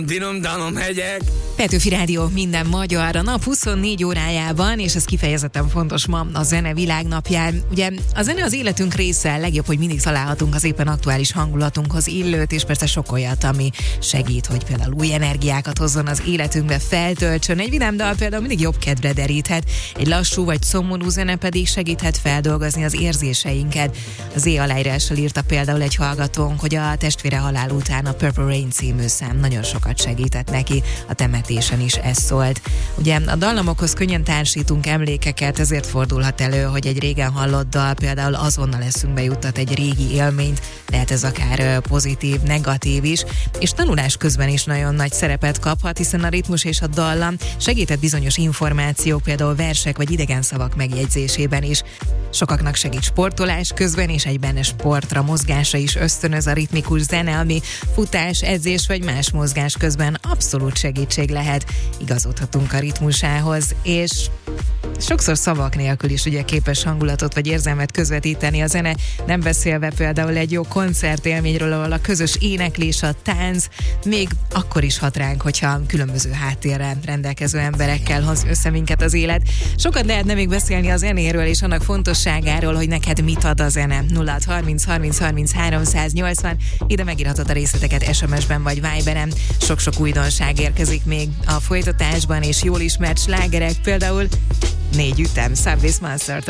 Dinom-danom hegyek. Petőfi Rádió minden magyar a nap 24 órájában, és ez kifejezetten fontos ma a zene világnapján. Ugye a zene az életünk része, legjobb, hogy mindig találhatunk az éppen aktuális hangulatunkhoz illőt, és persze sok olyat, ami segít, hogy például új energiákat hozzon az életünkbe, feltöltsön. Egy vidám dal például mindig jobb kedvre deríthet, egy lassú vagy szomorú zene pedig segíthet feldolgozni az érzéseinket. Az aláírással írta például egy hallgatónk, hogy a testvére halál után a Purple Rain című szám nagyon sokat segített neki, a temetésen is ez szólt. Ugye a dallamokhoz könnyen társítunk emlékeket, ezért fordulhat elő, hogy egy régen hallott dal például azonnal eszünkbe juttat egy régi élményt, lehet ez akár pozitív, negatív is, és tanulás közben is nagyon nagy szerepet kaphat, hiszen a ritmus és a dallam segített bizonyos információk, például versek vagy idegen szavak megjegyzésében is. Sokaknak segít sportolás közben, és egyben sportra, mozgásra is ösztönöz a ritmikus zene, ami futás, edzés vagy más mozgás közben abszolút segítség lehet. Igazodhatunk a ritmusához, és sokszor szavak nélkül is ugye képes hangulatot vagy érzelmet közvetíteni a zene, nem beszélve például egy jó koncertélményről, ahol a közös éneklés, a tánc még akkor is hat ránk, hogyha különböző háttérrel rendelkező emberekkel hoz össze minket az élet. Sokat lehetne még beszélni a zenéről és annak fontosságáról, hogy neked mit ad a zene. 0630 30 30 380, ide megírhatod a részleteket SMS-ben vagy Viberen. Sok-sok újdonság érkezik még a folytatásban, és jól ismert slágerek, például 4 ütem, Subway Monster-től.